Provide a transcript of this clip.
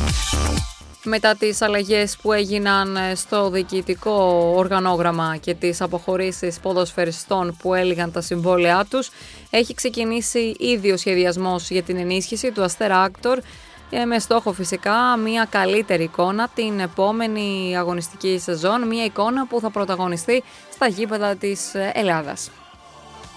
Μετά τις αλλαγές που έγιναν στο διοικητικό οργανόγραμμα και τις αποχωρήσεις ποδοσφαιριστών που έλυγαν τα συμβόλαιά τους, έχει ξεκινήσει ήδη ο σχεδιασμός για την ενίσχυση του Αστέρα Άκτορ, με στόχο φυσικά μια καλύτερη εικόνα την επόμενη αγωνιστική σεζόν, μια εικόνα που θα πρωταγωνιστεί στα γήπεδα της Ελλάδας.